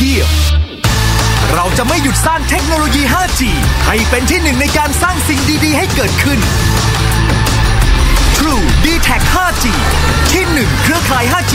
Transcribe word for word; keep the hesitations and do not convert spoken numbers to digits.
พียบเราจะไม่หยุดสร้างเทคโนโลยี ห้าจี ให้เป็นที่หนึ่งในการสร้างสิ่งดีๆให้เกิดขึ้น